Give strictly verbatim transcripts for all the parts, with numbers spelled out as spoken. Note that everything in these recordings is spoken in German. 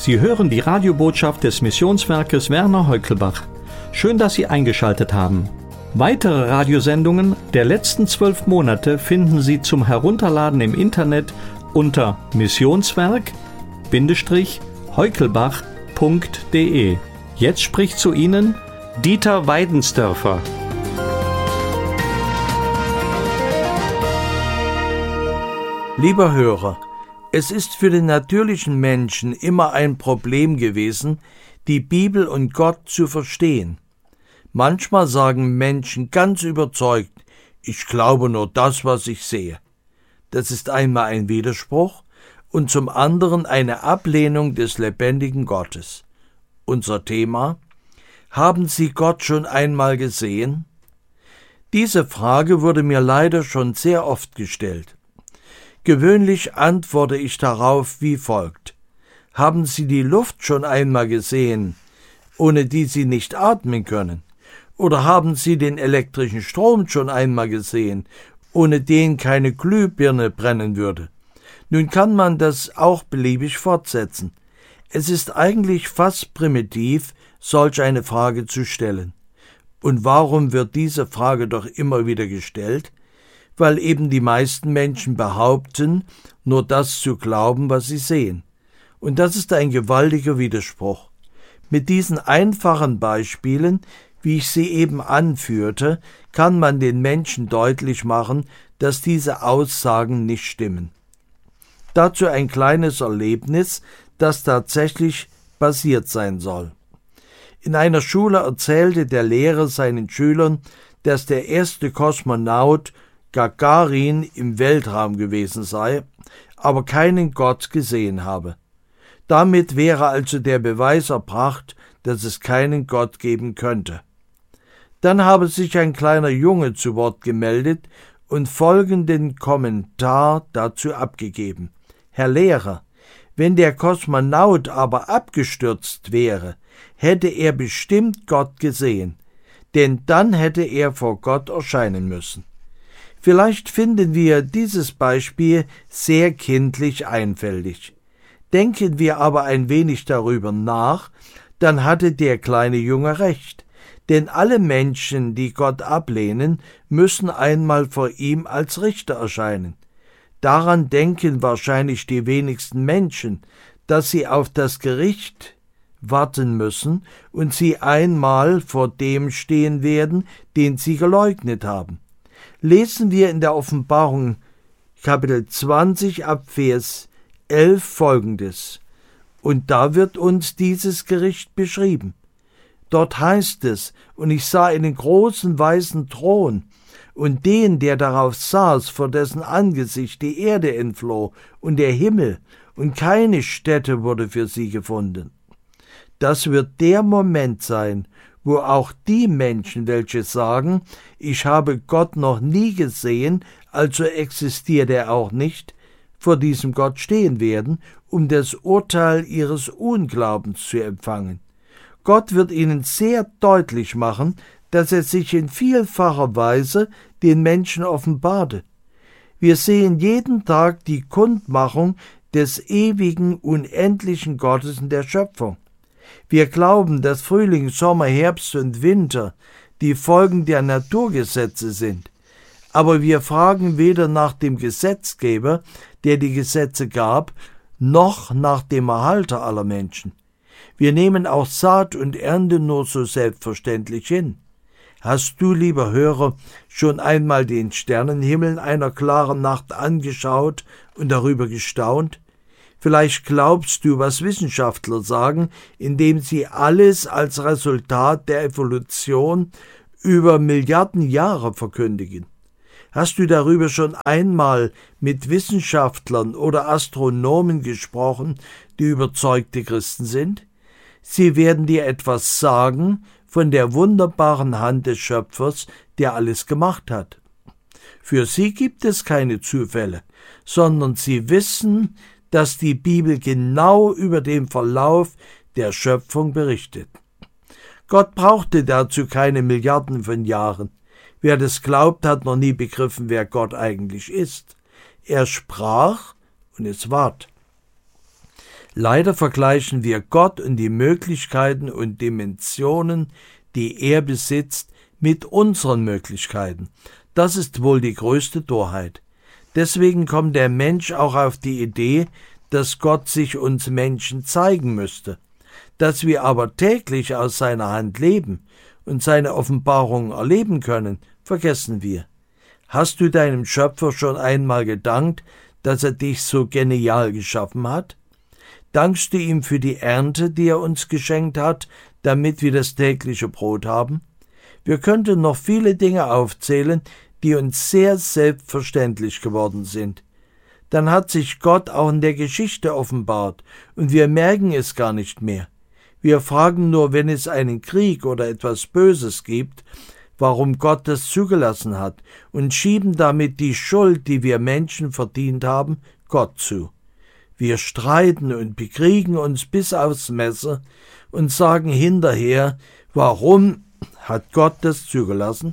Sie hören die Radiobotschaft des Missionswerkes Werner Heukelbach. Schön, dass Sie eingeschaltet haben. Weitere Radiosendungen der letzten zwölf Monate finden Sie zum Herunterladen im Internet unter missionswerk-heukelbach punkt de. Jetzt spricht zu Ihnen Dieter Weidensdörfer. Lieber Hörer, es ist für den natürlichen Menschen immer ein Problem gewesen, die Bibel und Gott zu verstehen. Manchmal sagen Menschen ganz überzeugt, ich glaube nur das, was ich sehe. Das ist einmal ein Widerspruch und zum anderen eine Ablehnung des lebendigen Gottes. Unser Thema: Haben Sie Gott schon einmal gesehen? Diese Frage wurde mir leider schon sehr oft gestellt. Gewöhnlich antworte ich darauf wie folgt: Haben Sie die Luft schon einmal gesehen, ohne die Sie nicht atmen können? Oder haben Sie den elektrischen Strom schon einmal gesehen, ohne den keine Glühbirne brennen würde? Nun kann man das auch beliebig fortsetzen. Es ist eigentlich fast primitiv, solch eine Frage zu stellen. Und warum wird diese Frage doch immer wieder gestellt? Weil eben die meisten Menschen behaupten, nur das zu glauben, was sie sehen. Und das ist ein gewaltiger Widerspruch. Mit diesen einfachen Beispielen, wie ich sie eben anführte, kann man den Menschen deutlich machen, dass diese Aussagen nicht stimmen. Dazu ein kleines Erlebnis, das tatsächlich passiert sein soll. In einer Schule erzählte der Lehrer seinen Schülern, dass der erste Kosmonaut Gagarin im Weltraum gewesen sei, aber keinen Gott gesehen habe. Damit wäre also der Beweis erbracht, dass es keinen Gott geben könnte. Dann habe sich ein kleiner Junge zu Wort gemeldet und folgenden Kommentar dazu abgegeben: Herr Lehrer, wenn der Kosmonaut aber abgestürzt wäre, hätte er bestimmt Gott gesehen, denn dann hätte er vor Gott erscheinen müssen. Vielleicht finden wir dieses Beispiel sehr kindlich einfältig. Denken wir aber ein wenig darüber nach, dann hatte der kleine Junge recht, denn alle Menschen, die Gott ablehnen, müssen einmal vor ihm als Richter erscheinen. Daran denken wahrscheinlich die wenigsten Menschen, dass sie auf das Gericht warten müssen und sie einmal vor dem stehen werden, den sie geleugnet haben. Lesen wir in der Offenbarung Kapitel zwanzig ab Vers elf folgendes. Und da wird uns dieses Gericht beschrieben. Dort heißt es: Und ich sah einen großen weißen Thron und den, der darauf saß, vor dessen Angesicht die Erde entfloh und der Himmel, und keine Stätte wurde für sie gefunden. Das wird der Moment sein, wo auch die Menschen, welche sagen, ich habe Gott noch nie gesehen, also existiert er auch nicht, vor diesem Gott stehen werden, um das Urteil ihres Unglaubens zu empfangen. Gott wird ihnen sehr deutlich machen, dass er sich in vielfacher Weise den Menschen offenbarte. Wir sehen jeden Tag die Kundmachung des ewigen, unendlichen Gottes in der Schöpfung. Wir glauben, dass Frühling, Sommer, Herbst und Winter die Folgen der Naturgesetze sind. Aber wir fragen weder nach dem Gesetzgeber, der die Gesetze gab, noch nach dem Erhalter aller Menschen. Wir nehmen auch Saat und Ernte nur so selbstverständlich hin. Hast du, lieber Hörer, schon einmal den Sternenhimmel einer klaren Nacht angeschaut und darüber gestaunt? Vielleicht glaubst du, was Wissenschaftler sagen, indem sie alles als Resultat der Evolution über Milliarden Jahre verkündigen. Hast du darüber schon einmal mit Wissenschaftlern oder Astronomen gesprochen, die überzeugte Christen sind? Sie werden dir etwas sagen von der wunderbaren Hand des Schöpfers, der alles gemacht hat. Für sie gibt es keine Zufälle, sondern sie wissen, dass die Bibel genau über den Verlauf der Schöpfung berichtet. Gott brauchte dazu keine Milliarden von Jahren. Wer das glaubt, hat noch nie begriffen, wer Gott eigentlich ist. Er sprach und es ward. Leider vergleichen wir Gott und die Möglichkeiten und Dimensionen, die er besitzt, mit unseren Möglichkeiten. Das ist wohl die größte Torheit. Deswegen kommt der Mensch auch auf die Idee, dass Gott sich uns Menschen zeigen müsste. Dass wir aber täglich aus seiner Hand leben und seine Offenbarungen erleben können, vergessen wir. Hast du deinem Schöpfer schon einmal gedankt, dass er dich so genial geschaffen hat? Dankst du ihm für die Ernte, die er uns geschenkt hat, damit wir das tägliche Brot haben? Wir könnten noch viele Dinge aufzählen, die uns sehr selbstverständlich geworden sind. Dann hat sich Gott auch in der Geschichte offenbart, und wir merken es gar nicht mehr. Wir fragen nur, wenn es einen Krieg oder etwas Böses gibt, warum Gott das zugelassen hat, und schieben damit die Schuld, die wir Menschen verdient haben, Gott zu. Wir streiten und bekriegen uns bis aufs Messer und sagen hinterher, warum hat Gott das zugelassen?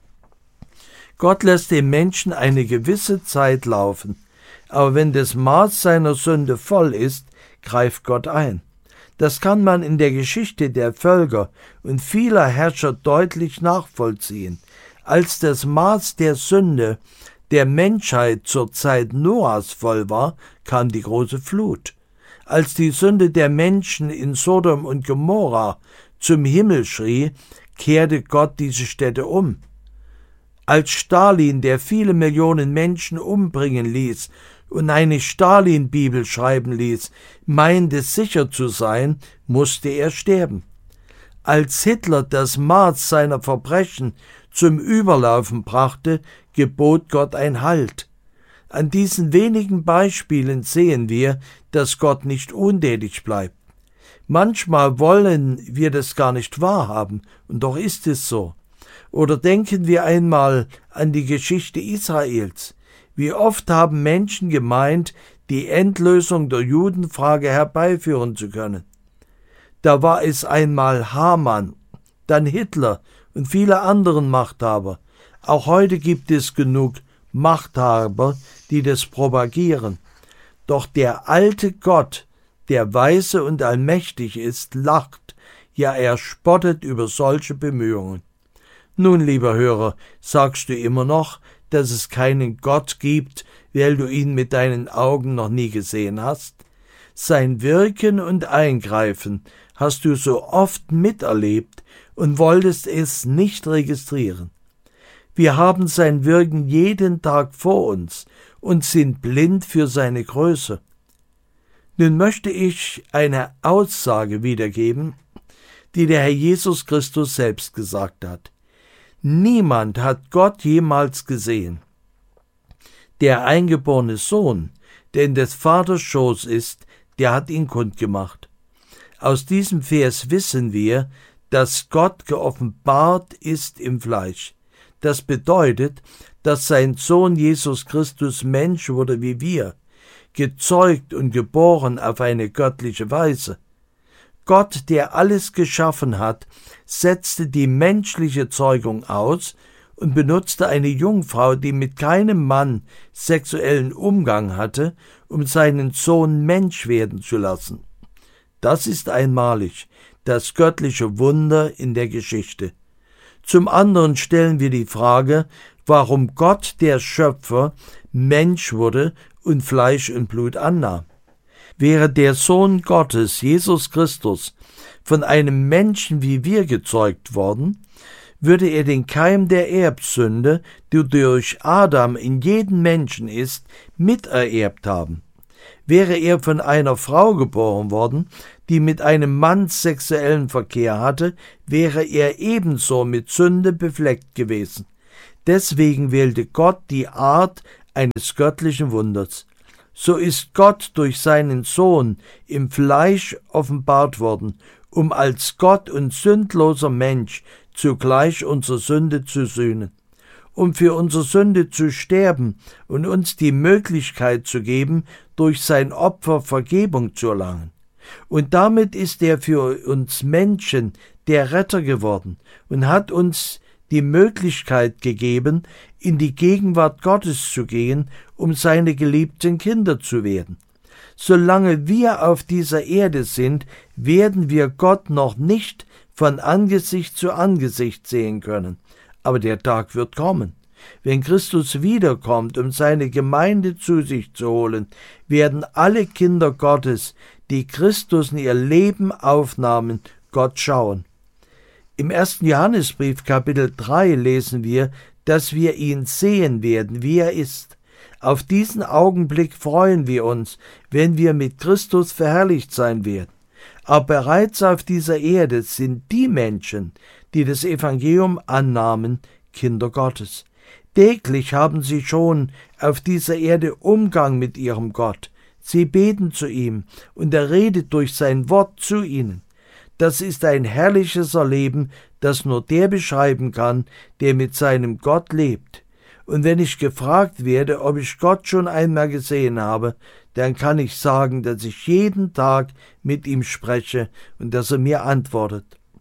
Gott lässt dem Menschen eine gewisse Zeit laufen, aber wenn das Maß seiner Sünde voll ist, greift Gott ein. Das kann man in der Geschichte der Völker und vieler Herrscher deutlich nachvollziehen. Als das Maß der Sünde der Menschheit zur Zeit Noahs voll war, kam die große Flut. Als die Sünde der Menschen in Sodom und Gomorra zum Himmel schrie, kehrte Gott diese Städte um. Als Stalin, der viele Millionen Menschen umbringen ließ und eine Stalin-Bibel schreiben ließ, meinte sicher zu sein, musste er sterben. Als Hitler das Maß seiner Verbrechen zum Überlaufen brachte, gebot Gott ein Halt. An diesen wenigen Beispielen sehen wir, dass Gott nicht untätig bleibt. Manchmal wollen wir das gar nicht wahrhaben, und doch ist es so. Oder denken wir einmal an die Geschichte Israels. Wie oft haben Menschen gemeint, die Endlösung der Judenfrage herbeiführen zu können. Da war es einmal Haman, dann Hitler und viele andere Machthaber. Auch heute gibt es genug Machthaber, die das propagieren. Doch der alte Gott, der weise und allmächtig ist, lacht, ja er spottet über solche Bemühungen. Nun, lieber Hörer, sagst du immer noch, dass es keinen Gott gibt, weil du ihn mit deinen Augen noch nie gesehen hast? Sein Wirken und Eingreifen hast du so oft miterlebt und wolltest es nicht registrieren. Wir haben sein Wirken jeden Tag vor uns und sind blind für seine Größe. Nun möchte ich eine Aussage wiedergeben, die der Herr Jesus Christus selbst gesagt hat. Niemand hat Gott jemals gesehen. Der eingeborene Sohn, der in des Vaters Schoß ist, der hat ihn kundgemacht. Aus diesem Vers wissen wir, dass Gott geoffenbart ist im Fleisch. Das bedeutet, dass sein Sohn Jesus Christus Mensch wurde wie wir, gezeugt und geboren auf eine göttliche Weise. Gott, der alles geschaffen hat, setzte die menschliche Zeugung aus und benutzte eine Jungfrau, die mit keinem Mann sexuellen Umgang hatte, um seinen Sohn Mensch werden zu lassen. Das ist einmalig, das göttliche Wunder in der Geschichte. Zum anderen stellen wir die Frage, warum Gott, der Schöpfer, Mensch wurde und Fleisch und Blut annahm. Wäre der Sohn Gottes, Jesus Christus, von einem Menschen wie wir gezeugt worden, würde er den Keim der Erbsünde, die durch Adam in jedem Menschen ist, mitererbt haben. Wäre er von einer Frau geboren worden, die mit einem Mann sexuellen Verkehr hatte, wäre er ebenso mit Sünde befleckt gewesen. Deswegen wählte Gott die Art eines göttlichen Wunders. So ist Gott durch seinen Sohn im Fleisch offenbart worden, um als Gott und sündloser Mensch zugleich unsere Sünde zu sühnen, um für unsere Sünde zu sterben und uns die Möglichkeit zu geben, durch sein Opfer Vergebung zu erlangen. Und damit ist er für uns Menschen der Retter geworden und hat uns die Möglichkeit gegeben, in die Gegenwart Gottes zu gehen, um seine geliebten Kinder zu werden. Solange wir auf dieser Erde sind, werden wir Gott noch nicht von Angesicht zu Angesicht sehen können. Aber der Tag wird kommen. Wenn Christus wiederkommt, um seine Gemeinde zu sich zu holen, werden alle Kinder Gottes, die Christus in ihr Leben aufnahmen, Gott schauen. Im ersten Johannesbrief Kapitel drei lesen wir, dass wir ihn sehen werden, wie er ist. Auf diesen Augenblick freuen wir uns, wenn wir mit Christus verherrlicht sein werden. Aber bereits auf dieser Erde sind die Menschen, die das Evangelium annahmen, Kinder Gottes. Täglich haben sie schon auf dieser Erde Umgang mit ihrem Gott. Sie beten zu ihm und er redet durch sein Wort zu ihnen. Das ist ein herrliches Erleben, das nur der beschreiben kann, der mit seinem Gott lebt. Und wenn ich gefragt werde, ob ich Gott schon einmal gesehen habe, dann kann ich sagen, dass ich jeden Tag mit ihm spreche und dass er mir antwortet.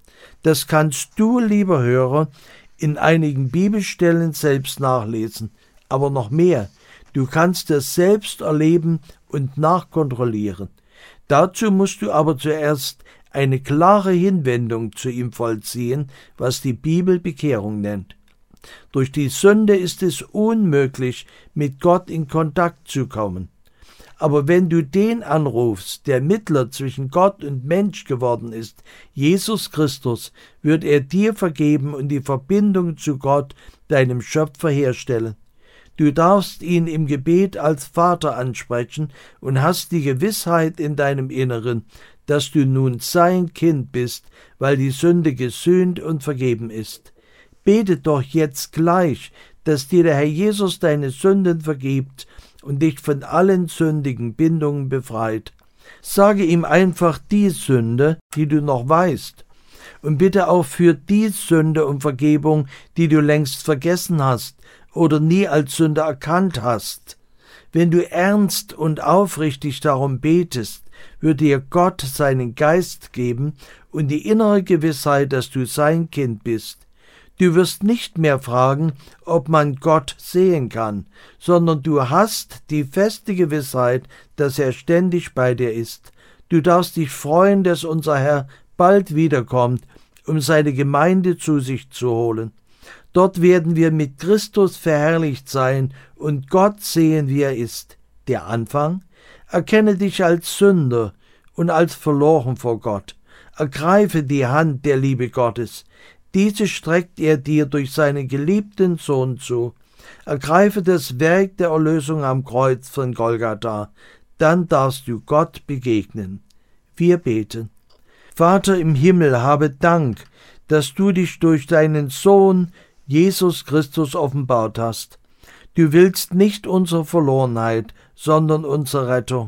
Das kannst du, lieber Hörer, in einigen Bibelstellen selbst nachlesen, aber noch mehr. Du kannst es selbst erleben und nachkontrollieren. Dazu musst du aber zuerst eine klare Hinwendung zu ihm vollziehen, was die Bibel Bekehrung nennt. Durch die Sünde ist es unmöglich, mit Gott in Kontakt zu kommen. Aber wenn du den anrufst, der Mittler zwischen Gott und Mensch geworden ist, Jesus Christus, wird er dir vergeben und die Verbindung zu Gott, deinem Schöpfer, herstellen. Du darfst ihn im Gebet als Vater ansprechen und hast die Gewissheit in deinem Inneren, dass du nun sein Kind bist, weil die Sünde gesühnt und vergeben ist. Bete doch jetzt gleich, dass dir der Herr Jesus deine Sünden vergibt und dich von allen sündigen Bindungen befreit. Sage ihm einfach die Sünde, die du noch weißt, und bitte auch für die Sünde um Vergebung, die du längst vergessen hast oder nie als Sünde erkannt hast. Wenn du ernst und aufrichtig darum betest, wird dir Gott seinen Geist geben und die innere Gewissheit, dass du sein Kind bist. Du wirst nicht mehr fragen, ob man Gott sehen kann, sondern du hast die feste Gewissheit, dass er ständig bei dir ist. Du darfst dich freuen, dass unser Herr bald wiederkommt, um seine Gemeinde zu sich zu holen. Dort werden wir mit Christus verherrlicht sein und Gott sehen, wie er ist. Der Anfang? Erkenne dich als Sünder und als verloren vor Gott. Ergreife die Hand der Liebe Gottes. Diese streckt er dir durch seinen geliebten Sohn zu. Ergreife das Werk der Erlösung am Kreuz von Golgatha. Dann darfst du Gott begegnen. Wir beten. Vater im Himmel, habe Dank, dass du dich durch deinen Sohn Jesus Christus offenbart hast. Du willst nicht unsere Verlorenheit, sondern unsere Rettung.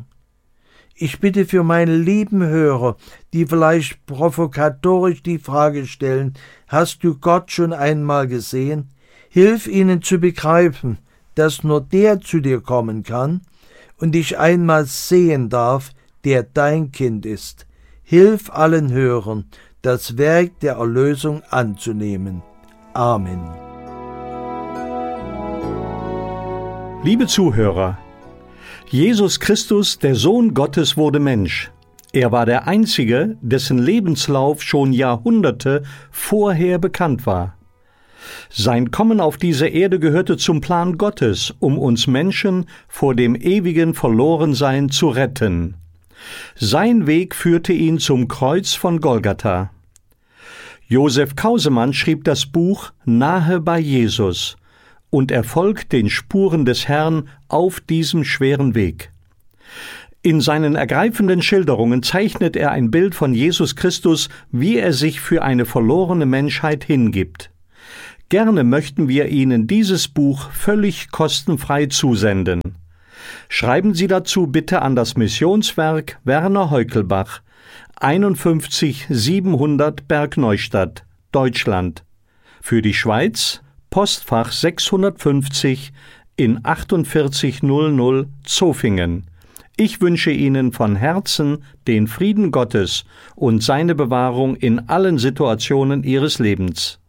Ich bitte für meine lieben Hörer, die vielleicht provokatorisch die Frage stellen, hast du Gott schon einmal gesehen? Hilf ihnen zu begreifen, dass nur der zu dir kommen kann und dich einmal sehen darf, der dein Kind ist. Hilf allen Hörern, das Werk der Erlösung anzunehmen. Amen. Liebe Zuhörer, Jesus Christus, der Sohn Gottes, wurde Mensch. Er war der Einzige, dessen Lebenslauf schon Jahrhunderte vorher bekannt war. Sein Kommen auf diese Erde gehörte zum Plan Gottes, um uns Menschen vor dem ewigen Verlorensein zu retten. Sein Weg führte ihn zum Kreuz von Golgatha. Josef Kausemann schrieb das Buch Nahe bei Jesus und er folgt den Spuren des Herrn auf diesem schweren Weg. In seinen ergreifenden Schilderungen zeichnet er ein Bild von Jesus Christus, wie er sich für eine verlorene Menschheit hingibt. Gerne möchten wir Ihnen dieses Buch völlig kostenfrei zusenden. Schreiben Sie dazu bitte an das Missionswerk Werner Heukelbach, einundfünfzig siebenhundert Bergneustadt, Deutschland. Für die Schweiz Postfach sechshundertfünfzig in achtundvierzig null null Zofingen. Ich wünsche Ihnen von Herzen den Frieden Gottes und seine Bewahrung in allen Situationen Ihres Lebens.